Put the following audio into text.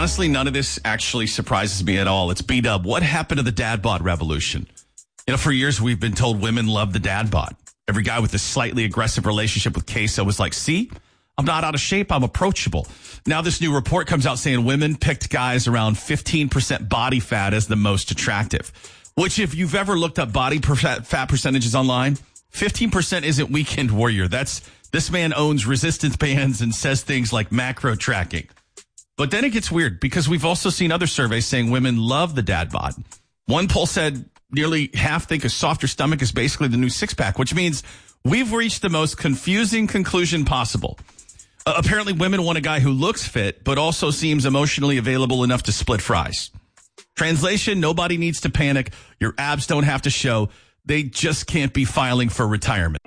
honestly, none of this actually surprises me at all. It's B-Dub. What happened to the dad bod revolution? For years we've been told women love the dad bod. Every guy with a slightly aggressive relationship with queso was like, see, I'm not out of shape. I'm approachable. Now this new report comes out saying women picked guys around 15% body fat as the most attractive, which if you've ever looked up body fat percentages online, 15% isn't weekend warrior. This man owns resistance bands and says things like macro tracking. But then it gets weird because we've also seen other surveys saying women love the dad bod. One poll said nearly half think a softer stomach is basically the new six-pack, which means we've reached the most confusing conclusion possible. Apparently, women want a guy who looks fit, but also seems emotionally available enough to split fries. Translation, nobody needs to panic. Your abs don't have to show. They just can't be filing for retirement.